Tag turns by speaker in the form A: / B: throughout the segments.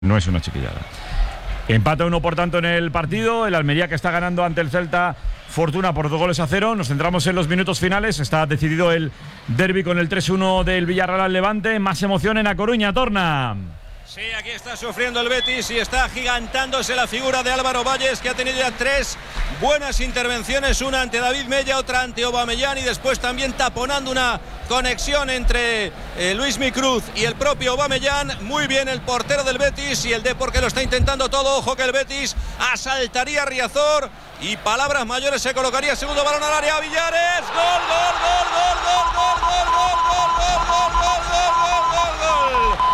A: No es una chiquillada. Empate 1 por tanto en el partido. El Almería que está ganando ante el Celta Fortuna por 2-0. Nos centramos en los minutos finales. Está decidido el derbi con el 3-1 del Villarreal al Levante. Más emoción en A Coruña, Torna.
B: Sí, aquí está sufriendo el Betis y está agigantándose la figura de Álvaro Valles, que ha tenido ya 3 buenas intervenciones, una ante David Mella, otra ante Aubameyang y después también taponando una conexión entre Luismi Cruz y el propio Aubameyang. Muy bien el portero del Betis y el Depor que lo está intentando todo. Ojo que el Betis asaltaría a Riazor y palabras mayores se colocaría segundo balón al área. Villares, gol, gol, gol, gol, gol, gol, gol, gol, gol, gol, gol, gol, gol, gol, gol, gol.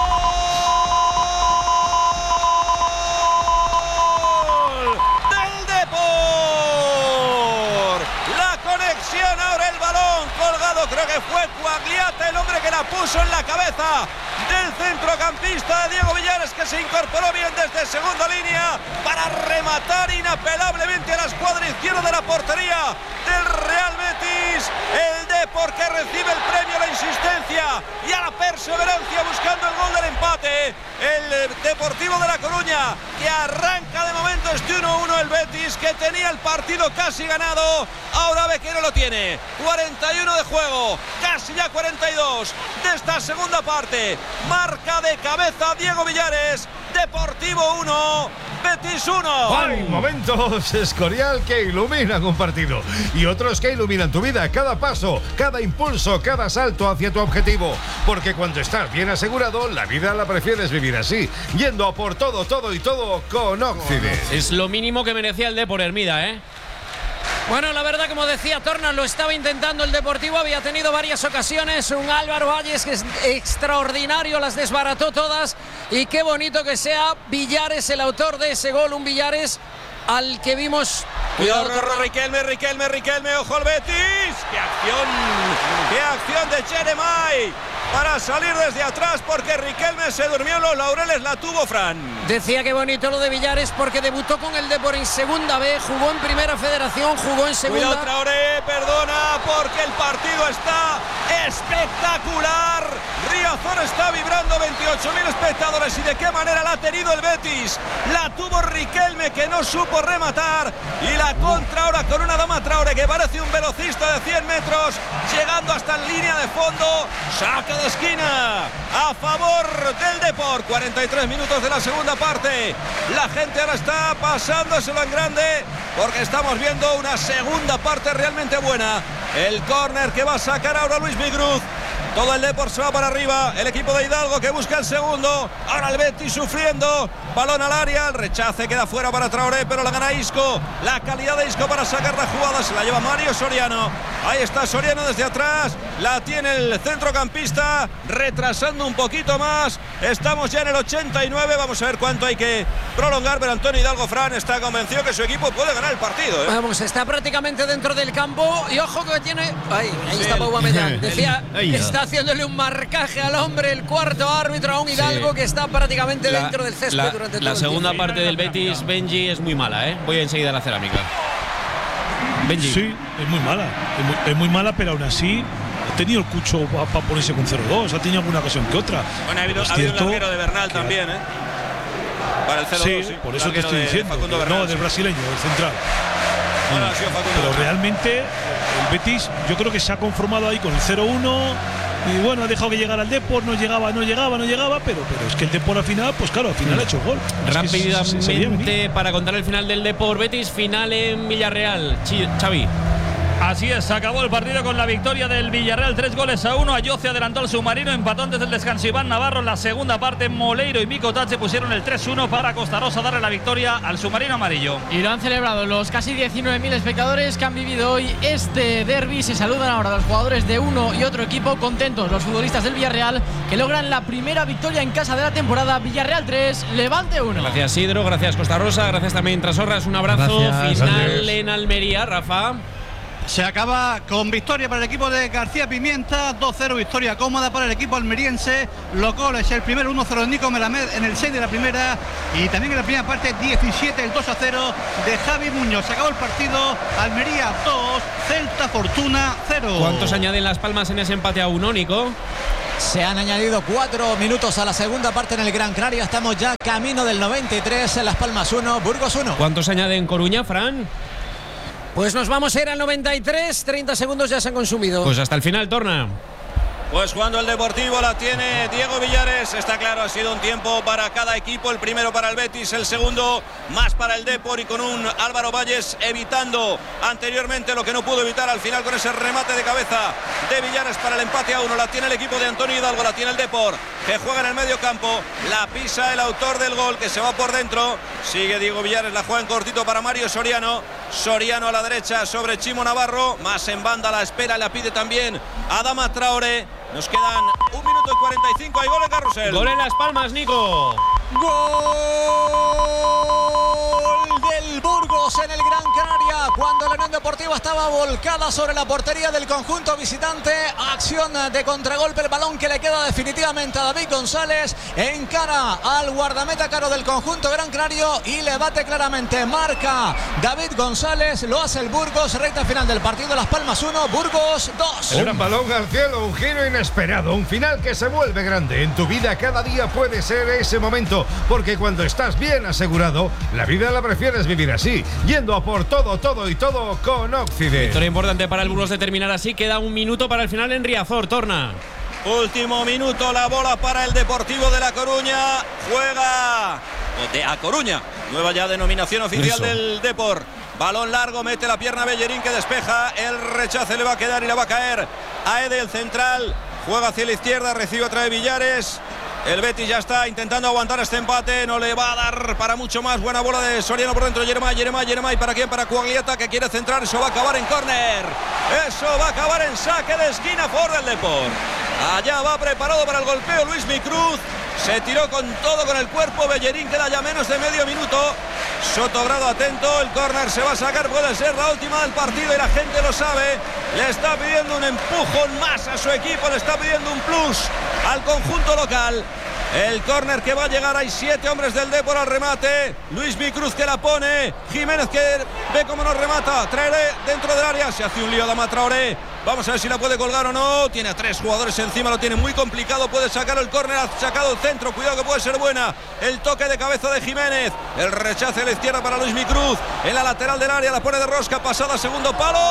B: Ahora el balón colgado, creo que fue Quagliata el hombre que la puso en la cabeza del centrocampista Diego Villares, que se incorporó bien desde segunda línea para rematar inapelablemente a la escuadra izquierda de la portería del Real Betis. El Depor que recibe el premio a la insistencia y a la perseverancia buscando el gol del empate. El Deportivo de La Coruña que arranca de momento este 1-1. El Betis que tenía el partido casi ganado, ahora ve que no lo tiene. 41 de juego, casi ya 42 de esta segunda parte. Marca de cabeza Diego Villares. Deportivo 1, Betis 1.
C: Hay momentos, Escorial, que iluminan un partido y otros que iluminan tu vida, cada paso, cada impulso, cada salto hacia tu objetivo. Porque cuando estás bien asegurado, la vida la prefieres vivir así, yendo a por todo, todo y todo con Occident.
D: Es lo mínimo que merecía el Depor, Hermida, ¿eh?
E: Bueno, la verdad, como decía Torna, lo estaba intentando el Deportivo, había tenido varias ocasiones, un Álvaro Valles que es extraordinario, las desbarató todas y qué bonito que sea Villares el autor de ese gol, un Villares al que vimos...
B: Cuidado, Riquelme, ojo al Betis. ¡Qué acción de Jeremai! Para salir desde atrás, porque Riquelme se durmió en los laureles, la tuvo Fran.
E: Decía que bonito lo de Villares porque debutó con el Depor en segunda B, jugó en primera federación, jugó en segunda.
B: Cuidado Traoré, perdona, porque el partido está espectacular. Riazor está vibrando, 28.000 espectadores, y de qué manera la ha tenido el Betis. La tuvo Riquelme, que no supo rematar, y la contra ahora con una Adama Traoré que parece un velocista de 100 metros, llegando hasta en línea de fondo. Saque de esquina a favor del Depor. 43 minutos de la segunda parte. La gente ahora está pasándoselo en grande porque estamos viendo una segunda parte realmente buena. El córner que va a sacar ahora Luis Cruz. Todo el Depor se va para arriba. El equipo de Hidalgo que busca el segundo. Ahora el Betis sufriendo. Balón al área. El rechace queda fuera para Traoré, pero la gana Isco. La calidad de Isco para sacar la jugada. Se la lleva Mario Soriano. Ahí está Soriano desde atrás. La tiene el centrocampista. Retrasando un poquito más. Estamos ya en el 89. Vamos a ver cuánto hay que prolongar. Pero Antonio Hidalgo, Fran, está convencido que su equipo puede ganar el partido, ¿eh?
E: Vamos, está prácticamente dentro del campo. Y ojo que tiene... Ahí está Aubameyang. Decía... Está haciéndole un marcaje al hombre, el cuarto árbitro, a un Hidalgo que está prácticamente dentro del césped durante todo
D: la
E: el
D: segunda
E: tiempo.
D: parte del Betis, Benji, es muy mala, ¿eh? Voy enseguida a la cerámica. Benji.
F: Sí, es muy mala, pero aún así ha tenido el cucho para ponerse con 0-2, ha tenido alguna ocasión que otra.
B: Bueno, ha habido un larguero de Bernal también, ¿eh? Para el 0-2,
F: sí, por eso te estoy diciendo.
B: Bernal,
F: no, del brasileño, del central.
B: Bueno,
F: pero realmente el Betis, yo creo que se ha conformado ahí con el 0-1. Y bueno, ha dejado que llegara al Depor, no llegaba, pero es que el Depor al final, pues claro, al final ha hecho gol.
D: Rápidamente, para contar el final del Depor Betis, final en Villarreal. Xavi.
G: Así es, acabó el partido con la victoria del Villarreal, 3-1. Ayoce adelantó al submarino, empató antes del descanso Iván Navarro. En la segunda parte, Moleiro y Mico Tache pusieron el 3-1 para Costa Rosa darle la victoria al submarino amarillo.
H: Y lo han celebrado los casi 19.000 espectadores que han vivido hoy este derbi. Se saludan ahora los jugadores de uno y otro equipo, contentos los futbolistas del Villarreal, que logran la primera victoria en casa de la temporada. Villarreal 3, Levante 1.
D: Gracias Sidro, gracias Costa Rosa, gracias también Trasorras. Un abrazo.
I: Gracias.
D: Final en Almería, Rafa.
I: Se acaba con victoria para el equipo de García Pimienta, 2-0, victoria cómoda para el equipo almeriense. Los goles, el primero 1-0 de Nico Melamed en el 6 de la primera, y también en la primera parte 17 el 2-0 de Javi Muñoz. Se acabó el partido, Almería 2, Celta Fortuna 0.
D: ¿Cuántos añaden Las Palmas en ese empate a 1, Nico?
J: Se han añadido 4 minutos a la segunda parte en el Gran Canaria. Estamos ya camino del 93. En Las Palmas 1, Burgos 1.
D: ¿Cuánto se añade en Coruña, Fran?
E: Pues nos vamos a ir al 93. 30 segundos ya se han consumido.
D: Pues hasta el final, Torna.
B: Pues cuando el Deportivo la tiene Diego Villares, está claro, ha sido un tiempo para cada equipo, el primero para el Betis, el segundo más para el Depor, y con un Álvaro Valles evitando anteriormente lo que no pudo evitar al final con ese remate de cabeza de Villares para el empate a 1. La tiene el equipo de Antonio Hidalgo, la tiene el Depor, que juega en el medio campo, la pisa el autor del gol, que se va por dentro, sigue Diego Villares, la juega en cortito para Mario Soriano, Soriano a la derecha sobre Chimo Navarro, más en banda, la espera, la pide también Adama Traoré. Nos quedan 1 minuto y 45. Hay gol en Carrusel.
D: Gol en Las Palmas, Nico.
J: Gol del Burgos en el Gran Canaria, cuando la Unión Deportiva estaba volcada sobre la portería del conjunto visitante. Acción de contragolpe, el balón que le queda definitivamente a David González, encara al guardameta caro del conjunto Gran Canario y le bate claramente. Marca David González, lo hace el Burgos. Recta final del partido, Las Palmas 1, Burgos 2.
C: Un balón al cielo, un giro inesperado, un final que se vuelve grande. En tu vida cada día puede ser ese momento, porque cuando estás bien asegurado, la vida la prefieres vivir así, yendo a por todo, todo y todo con Occident.
D: Victoria importante para el Burgos de terminar así. Queda 1 minuto para el final en Riazor, Torna.
B: Último minuto, la bola para el Deportivo de La Coruña. Juega de A Coruña, nueva ya denominación oficial del Depor. Balón largo, mete la pierna Bellerín, que despeja, el rechace le va a quedar y le va a caer a Ede, el central. Juega hacia la izquierda, recibe otra vez Villares. El Betis ya está intentando aguantar este empate, no le va a dar para mucho más. Buena bola de Soriano por dentro, Yeremay, ¿para quién? Para Coagliata, que quiere centrar, eso va a acabar en córner. Eso va a acabar en saque de esquina a favor del Depor. Allá va preparado para el golpeo Luis Micruz. Se tiró con todo con el cuerpo Bellerín, queda ya menos de medio minuto. Sotogrado atento, el córner se va a sacar, puede ser la última del partido y la gente lo sabe. Le está pidiendo un empujón más a su equipo, le está pidiendo un plus al conjunto local. El córner que va a llegar, hay 7 hombres del Depor al remate. Luis Micruz que la pone, Jiménez que ve cómo nos remata, Traoré dentro del área, se hace un lío Adama Traoré. Vamos a ver si la puede colgar o no. Tiene a 3 jugadores encima, lo tiene muy complicado. Puede sacar el córner, ha sacado el centro. Cuidado que puede ser buena. El toque de cabeza de Jiménez. El rechace a la izquierda para Luis Micruz. En la lateral del área la pone de rosca. Pasada, segundo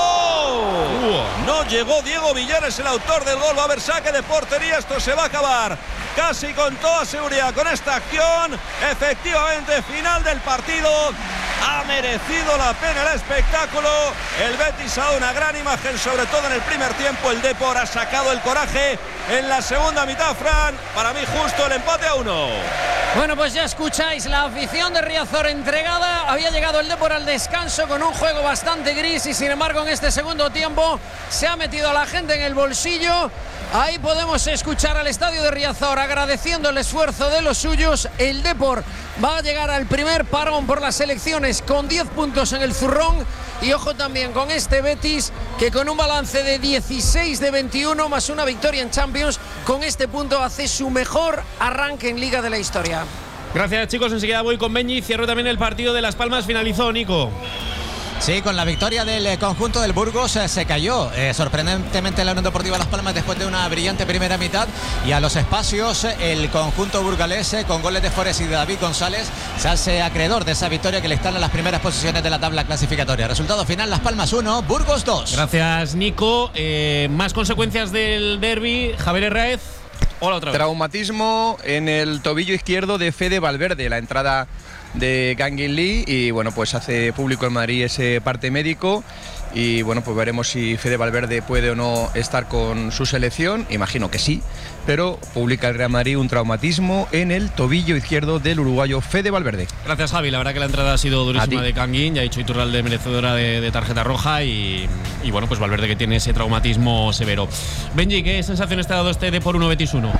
B: palo. No llegó Diego Villares, el autor del gol. Va a haber saque de portería. Esto se va a acabar casi con toda seguridad con esta acción. Efectivamente, final del partido. Ha merecido la pena el espectáculo. El Betis ha dado una gran imagen, sobre todo en el primer tiempo. El Depor ha sacado el coraje en la segunda mitad, Fran. Para mí justo el empate a 1.
E: Bueno, pues ya escucháis la afición de Riazor entregada. Había llegado el Depor al descanso con un juego bastante gris y sin embargo en este segundo tiempo se ha metido a la gente en el bolsillo. Ahí podemos escuchar al estadio de Riazor agradeciendo el esfuerzo de los suyos. El Depor va a llegar al primer parón por las elecciones con 10 puntos en el zurrón. Y ojo también con este Betis, que con un balance de 16 de 21 más una victoria en Champions, con este punto hace su mejor arranque en Liga de la historia.
D: Gracias, chicos. Enseguida voy con Benji. Cierro también el partido de Las Palmas. Finalizó, Nico.
J: Sí, con la victoria del conjunto del Burgos se cayó sorprendentemente la Unión Deportiva Las Palmas después de una brillante primera mitad, y a los espacios el conjunto burgalés con goles de Forés y de David González se hace acreedor de esa victoria que le instala en las primeras posiciones de la tabla clasificatoria. Resultado final: Las Palmas 1, Burgos 2.
D: Gracias, Nico. Más consecuencias del derbi. Javier Herráez. Hola otra vez.
K: Traumatismo en el tobillo izquierdo de Fede Valverde, la entrada de Kangin Lee, y bueno, pues hace público en Madrid ese parte médico y bueno, pues veremos si Fede Valverde puede o no estar con su selección. Imagino que sí, pero publica el Real Madrid un traumatismo en el tobillo izquierdo del uruguayo Fede Valverde.
D: Gracias, Javi. La verdad que la entrada ha sido durísima de Kangin. Ya ha dicho Iturralde merecedora de tarjeta roja y bueno, pues Valverde que tiene ese traumatismo severo. Benji, ¿qué sensaciones te ha dado este Depor 1 Betis 1?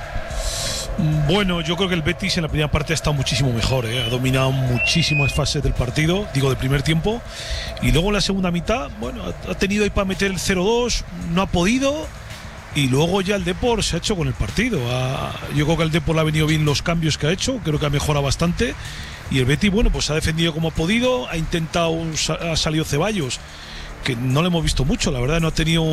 F: Bueno, yo creo que el Betis en la primera parte ha estado muchísimo mejor, ha dominado muchísimas fases del partido, digo del primer tiempo, y luego en la segunda mitad, bueno, ha tenido ahí para meter el 0-2, no ha podido, y luego ya el Depor se ha hecho con el partido. Yo creo que al Depor le ha venido bien los cambios que ha hecho, creo que ha mejorado bastante, y el Betis, bueno, pues ha defendido como ha podido, ha intentado, ha salido Ceballos, que no le hemos visto mucho, la verdad. No ha tenido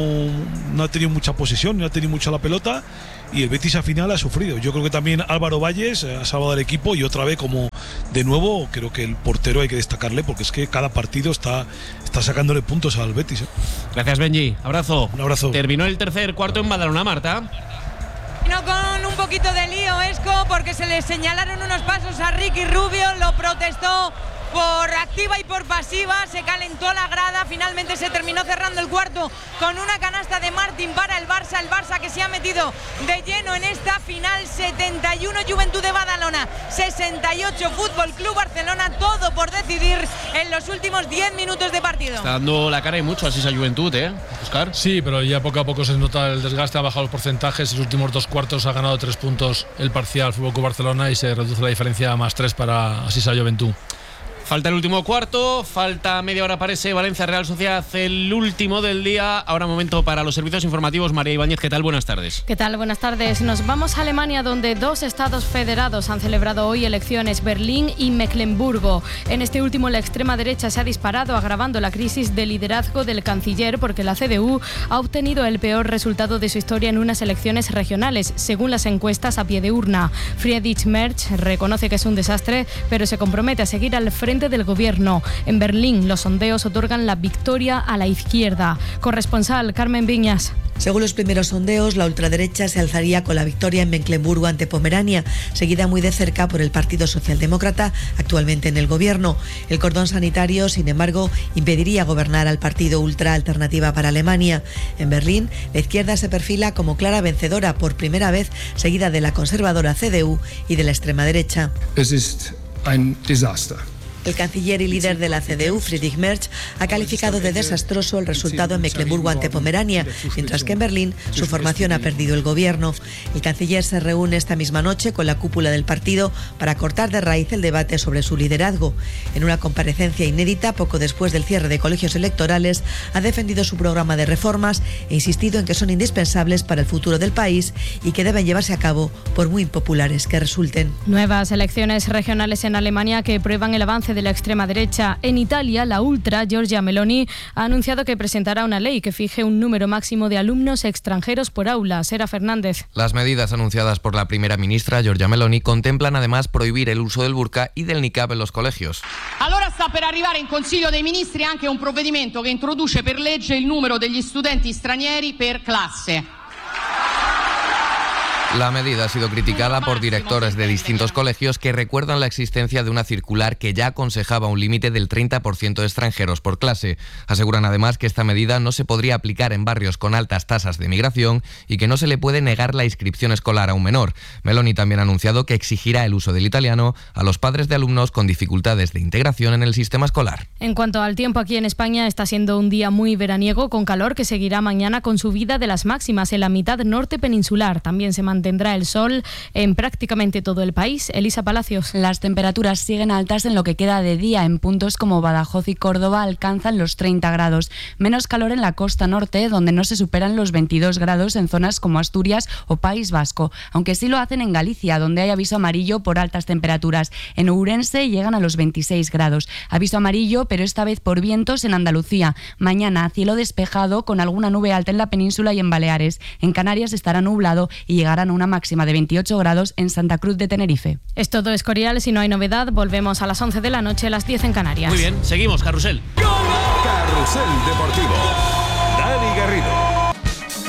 F: mucha posesión, no ha tenido mucho la pelota, y el Betis al final ha sufrido. Yo creo que también Álvaro Valles ha salvado al equipo, y otra vez, como de nuevo, creo que el portero hay que destacarle, porque es que cada partido está sacándole puntos al Betis.
D: Gracias, Benji. Abrazo.
F: Un abrazo.
D: Terminó el tercer cuarto en Badalona, Marta.
L: No, con un poquito de lío, Esco, porque se le señalaron unos pasos a Ricky Rubio, lo protestó por activa y por pasiva, se calentó la grada, finalmente se terminó cerrando el cuarto con una canasta de Martín para el Barça que se ha metido de lleno en esta final. 71 Juventud de Badalona, 68 Fútbol Club Barcelona, todo por decidir en los últimos 10 minutos de partido.
D: Está dando la cara y mucho así esa Juventud, Óscar.
M: Sí, pero ya poco a poco se nota el desgaste, ha bajado los porcentajes, los últimos 2 cuartos ha ganado 3 puntos el parcial Fútbol Club Barcelona y se reduce la diferencia a +3 para Asisa Juventud.
D: Falta el último cuarto, falta media hora para ese Valencia Real Sociedad, el último del día. Ahora momento para los servicios informativos. María Ibáñez, ¿qué tal? Buenas tardes.
N: ¿Qué tal? Buenas tardes. Nos vamos a Alemania, donde 2 estados federados han celebrado hoy elecciones, Berlín y Mecklemburgo. En este último, la extrema derecha se ha disparado, agravando la crisis de liderazgo del canciller, porque la CDU ha obtenido el peor resultado de su historia en unas elecciones regionales, según las encuestas a pie de urna. Friedrich Merz reconoce que es un desastre, pero se compromete a seguir al frente del gobierno. En Berlín, los sondeos otorgan la victoria a la izquierda. Corresponsal Carmen Viñas.
O: Según los primeros sondeos, la ultraderecha se alzaría con la victoria en Mecklemburgo ante Pomerania, seguida muy de cerca por el Partido Socialdemócrata, actualmente en el gobierno. El cordón sanitario, sin embargo, impediría gobernar al partido ultra Alternativa para Alemania. En Berlín, la izquierda se perfila como clara vencedora por primera vez, seguida de la conservadora CDU y de la extrema derecha.
P: Es ist ein Desaster.
O: El canciller y líder de la CDU, Friedrich Merz, ha calificado de desastroso el resultado en Mecklemburgo ante Pomerania, mientras que en Berlín su formación ha perdido el gobierno. El canciller se reúne esta misma noche con la cúpula del partido para cortar de raíz el debate sobre su liderazgo. En una comparecencia inédita, poco después del cierre de colegios electorales, ha defendido su programa de reformas e insistido en que son indispensables para el futuro del país y que deben llevarse a cabo por muy impopulares que resulten.
N: Nuevas elecciones regionales en Alemania que prueban el avance de la extrema derecha. En Italia, la ultra Giorgia Meloni ha anunciado que presentará una ley que fije un número máximo de alumnos extranjeros por aula. Sera Fernández.
Q: Las medidas anunciadas por la primera ministra Giorgia Meloni contemplan además prohibir el uso del burka y del niqab en los colegios.
R: Allora sta per arrivare in Consiglio dei Ministri anche un provvedimento che introduce per legge il numero degli studenti stranieri per classe.
Q: La medida ha sido criticada por directores de distintos colegios que recuerdan la existencia de una circular que ya aconsejaba un límite del 30% de extranjeros por clase. Aseguran además que esta medida no se podría aplicar en barrios con altas tasas de migración y que no se le puede negar la inscripción escolar a un menor. Meloni también ha anunciado que exigirá el uso del italiano a los padres de alumnos con dificultades de integración en el sistema escolar.
N: En cuanto al tiempo, aquí en España está siendo un día muy veraniego, con calor que seguirá mañana con subida de las máximas en la mitad norte peninsular. También se mantendrá el sol en prácticamente todo el país. Elisa Palacios.
S: Las temperaturas siguen altas en lo que queda de día. En puntos como Badajoz y Córdoba alcanzan los 30 grados. Menos calor en la costa norte, donde no se superan los 22 grados en zonas como Asturias o País Vasco, aunque sí lo hacen en Galicia, donde hay aviso amarillo por altas temperaturas. En Ourense llegan a los 26 grados. Aviso amarillo, pero esta vez por vientos en Andalucía. Mañana cielo despejado con alguna nube alta en la península y en Baleares. En Canarias estará nublado y llegarán a una máxima de 28 grados en Santa Cruz de Tenerife.
N: Es todo, Escorial. Si no hay novedad, volvemos a las 11 de la noche, a las 10 en Canarias.
D: Muy bien, seguimos, Carrusel.
T: Carrusel Deportivo. Dani Garrido.